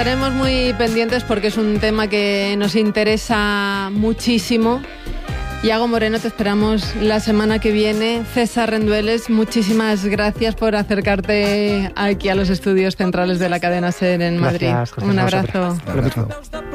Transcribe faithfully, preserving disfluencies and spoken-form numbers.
Estaremos muy pendientes porque es un tema que nos interesa muchísimo. Iago Moreno, te esperamos la semana que viene. César Rendueles, muchísimas gracias por acercarte aquí a los estudios centrales de la cadena SER en Madrid. Gracias, un abrazo. Un abrazo.